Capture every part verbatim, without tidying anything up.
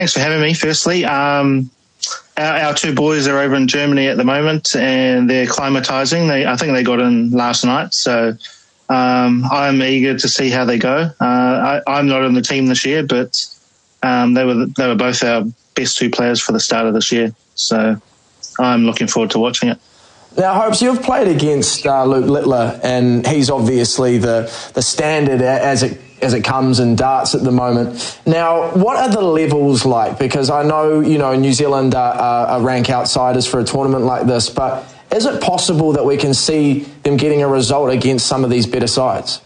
Thanks for having me, firstly. Um, our, our two boys are over in Germany at the moment, and they're acclimatising. They, I think they got in last night, so um, I'm eager to see how they go. Uh, I, I'm not on the team this year, but um, they were they were both our best two players for the start of this year, so I'm looking forward to watching it. Now, Hopes, you've played against uh, Luke Littler, and he's obviously the, the standard as it as it comes in darts at the moment. Now, what are the levels like? Because I know, you know, New Zealand are, are rank outsiders for a tournament like this, but is it possible that we can see them getting a result against some of these better sides?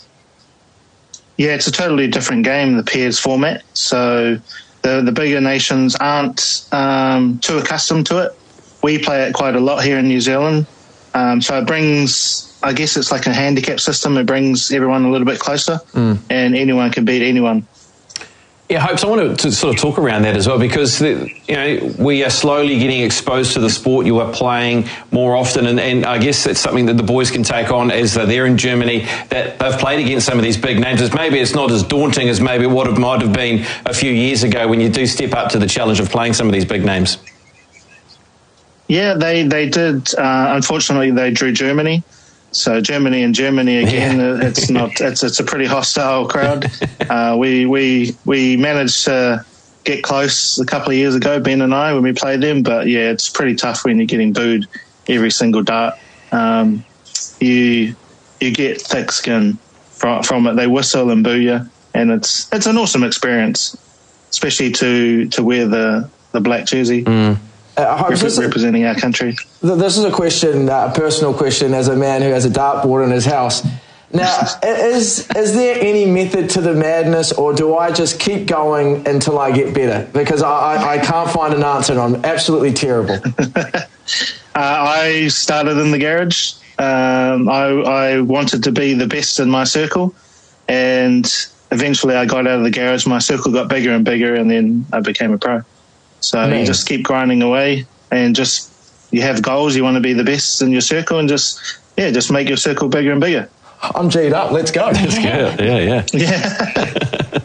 Yeah, it's a totally different game, the pairs format. So the, the bigger nations aren't um, too accustomed to it. We play it quite a lot here in New Zealand. Um, so it brings, I guess it's like a handicap system. It brings everyone a little bit closer, mm. and anyone can beat anyone. Yeah, Hopes, I want to sort of talk around that as well, because the, you know, we are slowly getting exposed to the sport. You are playing more often, and, and I guess it's something that the boys can take on as they're there in Germany, that they've played against some of these big names. As maybe it's not as daunting as maybe what it might have been a few years ago when you do step up to the challenge of playing some of these big names. Yeah, they, they did. Uh, unfortunately, they drew Germany. So Germany and Germany again, yeah. it's not. It's it's a pretty hostile crowd. Uh, we we we managed to get close a couple of years ago, Ben and I, when we played them. But yeah, it's pretty tough when you're getting booed every single dart. Um, you you get thick skin from from it. They whistle and boo you, and it's it's an awesome experience, especially to to wear the the black jersey. Mm. Uh, Rep- representing our country. This is a question, a personal question, as a man who has a dartboard in his house. Now, is is there any method to the madness, or do I just keep going until I get better? Because I, I, I can't find an answer, and I'm absolutely terrible. uh, I started in the garage. Um, I, I wanted to be the best in my circle, and eventually I got out of the garage. My circle got bigger and bigger, and then I became a pro. So Man. You just keep grinding away, and just you have goals. You want to be the best in your circle, and just yeah, just make your circle bigger and bigger. I'm G'd up. Let's go. Let's go. Yeah, yeah, yeah.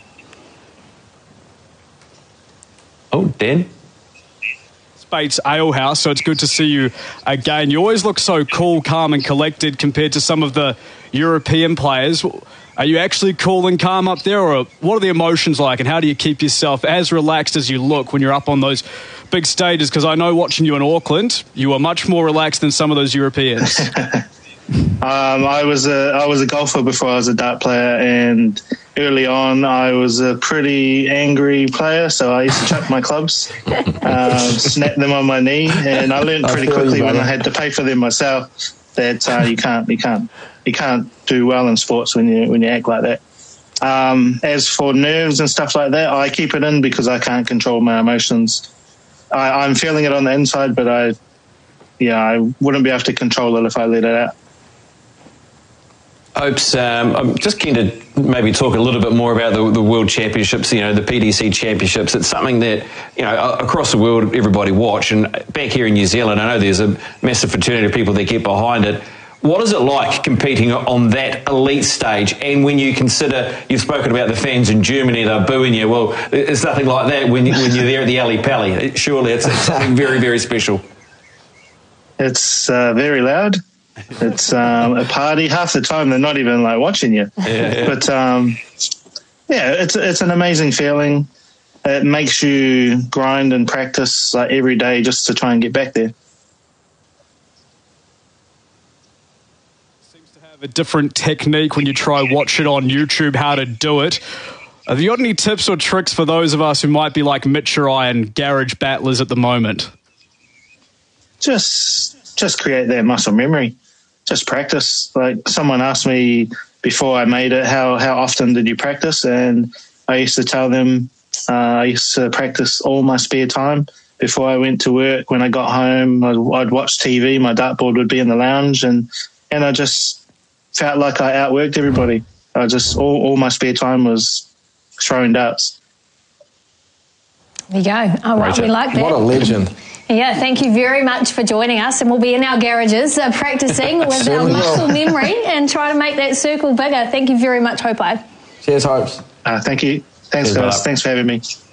Oh, Dan. Bates Alehouse, so it's good to see you again. You always look so cool, calm, and collected compared to some of the European players. Are you actually cool and calm up there, or what are the emotions like, and how do you keep yourself as relaxed as you look when you're up on those big stages? Because I know watching you in Auckland, you are much more relaxed than some of those Europeans. um, I was a I was a golfer before I was a dart player, and early on I was a pretty angry player, so I used to chuck my clubs, um, snap them on my knee, and I learned pretty quickly when I had to pay for them myself that uh, you can't you can't you can't do well in sports when you when you act like that. Um, as for nerves and stuff like that, I keep it in because I can't control my emotions. I, I'm feeling it on the inside, but I yeah I wouldn't be able to control it if I let it out. Hopes, um, I'm just keen to maybe talk a little bit more about the, the World Championships, you know, the P D C Championships. It's something that, you know, across the world, everybody watch. And back here in New Zealand, I know there's a massive fraternity of people that get behind it. What is it like competing on that elite stage? And when you consider, you've spoken about the fans in Germany, they're booing you. Well, it's nothing like that when, you, when you're there at the Ali Pally. Surely it's, it's something very, very special. It's uh, very loud. It's um, a party. Half the time they're not even like watching you. Yeah, yeah. But um, yeah, it's it's an amazing feeling. It makes you grind and practice like every day just to try and get back there. Seems to have a different technique when you try watch it on YouTube how to do it. Have you got any tips or tricks for those of us who might be like Mitch or I and garage battlers at the moment? Just just create that muscle memory. Just practice. Like someone asked me before I made it, how, how often did you practice? And I used to tell them uh, I used to practice all my spare time. Before I went to work, when I got home, I'd, I'd watch T V. My dartboard would be in the lounge, and, and I just felt like I outworked everybody. I just all, all my spare time was throwing darts. There you go. Oh, right, we like that. What a legend. Yeah, thank you very much for joining us, and we'll be in our garages uh, practicing with our muscle memory and try to make that circle bigger. Thank you very much, Hope. Cheers, Hopes. Uh, thank you. Thanks, Cheers, guys. Thanks for having me.